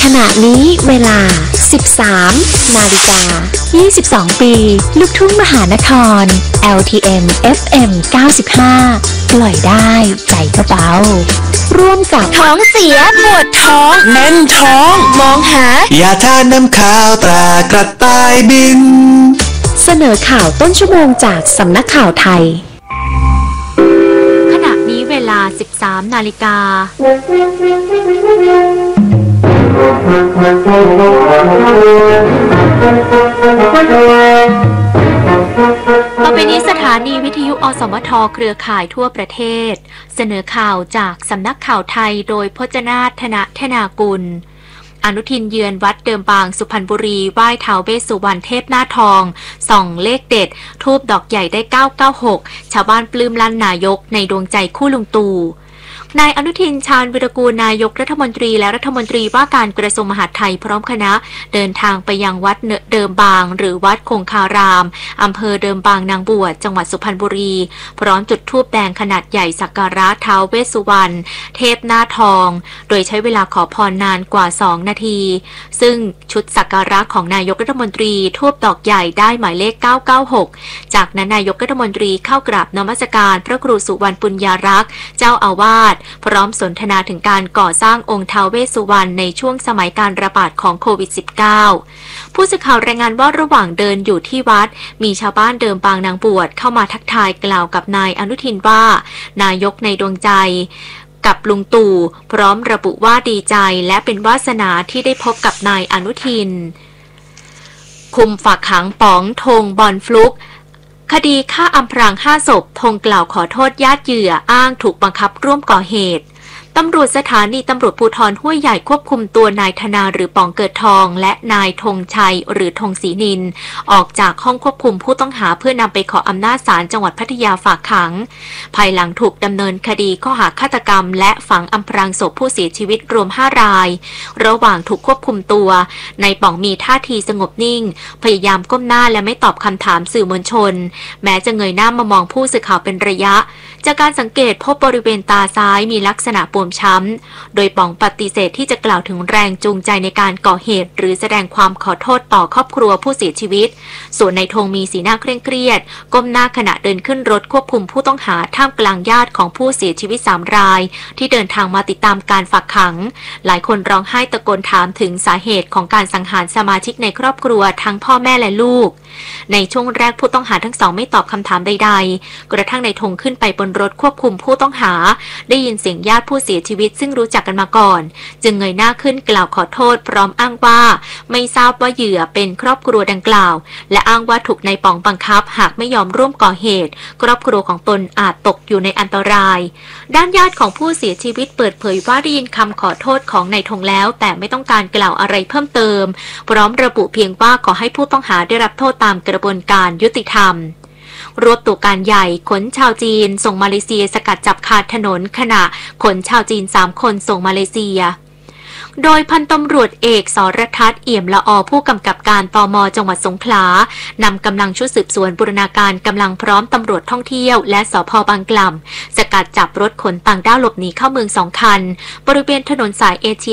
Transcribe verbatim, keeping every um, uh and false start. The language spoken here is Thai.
ขณะนี้เวลา สิบสาม นาฬิกา ยี่สิบสอง ปีลูกทุ่งมหานคร แอล ที เอ็ม เอฟ เอ็ม เก้าสิบห้า ปล่อยได้ใจก็เบาร่วมกับท้องเสียปวดท้องแน่นท้องมองหายาทาน้ำข้าวตรากระต่ายบินเสนอข่าวต้นชั่วโมงจากสำนักข่าวไทยขณะนี้เวลา สิบสาม นาฬิกาต่อไปนี้สถานีวิทยุอสมทเครือข่ายทั่วประเทศเสนอข่าวจากสำนักข่าวไทยโดยพจนาถ ธนธนากุลอนุทินเยือนวัดเดิมบางสุพรรณบุรีไหว้ท้าวเวสสุวรรณเทพหน้าทองส่องเลขเด็ดทูบดอกใหญ่ได้เก้าเก้าหกชาวบ้านปลื้มลั่นนายกในดวงใจคู่ลุงตู่นายอนุทินชาญวิรากูลนายกรัฐมนตรีและรัฐมนตรีว่าการกระทรวงมหาดไทยพร้อมคณะเดินทางไปยังวัดเดิมบางหรือวัดคงคารามอำเภอเดิมบางนางบวชจังหวัดสุพรรณบุรีพร้อมจุดธูปแดงขนาดใหญ่สักการะท้าวเวสสุวรรณเทพหน้าทองโดยใช้เวลาขอพรนานกว่าสองนาทีซึ่งชุดสักการะของนายกรัฐมนตรีธูปดอกใหญ่ได้หมายเลขเก้าเก้าหกจากนั้นนายกรัฐมนตรีเข้ากราบนมัสการพระครูสุวรรณปุญญารักษ์เจ้าอาวาสพร้อมสนทนาถึงการก่อสร้างองค์ท้าวเวสสุวรรณในช่วงสมัยการระบาดของโควิด สิบเก้า ผู้สื่อข่าวรายงานว่าระหว่างเดินอยู่ที่วัดมีชาวบ้านเดิมบางนางบวชเข้ามาทักทายกล่าวกับนายอนุทินว่านายกในดวงใจกับลุงตู่พร้อมระบุว่าดีใจและเป็นวาสนาที่ได้พบกับนายอนุทินคุมฝากขังป๋องธงบอลฟลุกคดีฆ่าอำพรางห้าศพธงกล่าวขอโทษญาติเหยื่ออ้างถูกบังคับร่วมก่อเหตุตำรวจสถานีตำรวจภูธรห้วยใหญ่ควบคุมตัวนายธนาหรือป๋องเกิดทองและนายธงชัยหรือธงศรีนินออกจากห้องควบคุมผู้ต้องหาเพื่อนำไปขออำนาจศาลจังหวัดพัทยาฝากขังภายหลังถูกดำเนินคดีข้อหาฆาตกรรมและฝังอำพรางศพผู้เสียชีวิตรวมห้ารายระหว่างถูกควบคุมตัวนายป๋องมีท่าทีสงบนิ่งพยายามก้มหน้าและไม่ตอบคำถามสื่อมวลชนแม้จะเงยหน้ามามองผู้สื่อข่าวเป็นระยะจากการสังเกตพบบริเวณตาซ้ายมีลักษณะบวมช้ำโดยป๋องปฏิเสธที่จะกล่าวถึงแรงจูงใจในการก่อเหตุหรือแสดงความขอโทษต่อครอบครัวผู้เสียชีวิตส่วนนายธงมีสีหน้าเคร่งเครียดก้มหน้าขณะเดินขึ้นรถควบคุมผู้ต้องหาท่ามกลางญาติของผู้เสียชีวิตสามรายที่เดินทางมาติดตามการฝากขังหลายคนร้องไห้ตะโกนถามถึงสาเหตุของการสังหารสมาชิกในครอบครัวทั้งพ่อแม่และลูกในช่วงแรกผู้ต้องหาทั้งสองไม่ตอบคำถามใดๆกระทั่งนายธงขึ้นไปบนรถควบคุมผู้ต้องหาได้ยินเสียงญาติผู้เสียชีวิตซึ่งรู้จักกันมาก่อนจึงเงยหน้าขึ้นกล่าวขอโทษพร้อมอ้างว่าไม่ทราบว่าเหยื่อเป็นครอบครัวดังกล่าวและอ้างว่าถูกนายป๋องบังคับหากไม่ยอมร่วมก่อเหตุครอบครัวของตนอาจตกอยู่ในอันตรายด้านญาติของผู้เสียชีวิตเปิดเผยว่าได้ยินคำขอโทษของนายธงแล้วแต่ไม่ต้องการกล่าวอะไรเพิ่มเติมพร้อมระบุเพียงว่าขอให้ผู้ต้องหาได้รับโทษตามกระบวนการยุติธรรมรวบตัวการใหญ่ขนชาวจีนส่งมาเลเซียสกัดจับคาถนนขณะขนชาวจีนสามคนส่งมาเลเซียโดยพันตำรวจเอกสรทัศน์เอี่ยมละอผู้กำกับการตม.จังหวัดสงขลานำกำลังชุดสืบสวนบูรณาการกำลังพร้อมตำรวจท่องเที่ยวและสภ.บางกล่ำสกัดจับรถขนต่างด้าวหลบหนีเข้าเมืองสองคันบริเวณถนนสายเอเชีย